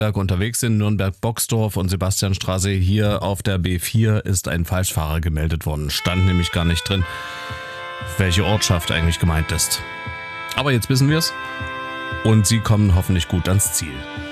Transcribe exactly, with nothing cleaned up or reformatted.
unterwegs sind, Nürnberg-Boxdorf und Sebastianstraße. Hier auf der B vier ist ein Falschfahrer gemeldet worden. Stand nämlich gar nicht drin, welche Ortschaft eigentlich gemeint ist. Aber jetzt wissen wir es und Sie kommen hoffentlich gut ans Ziel.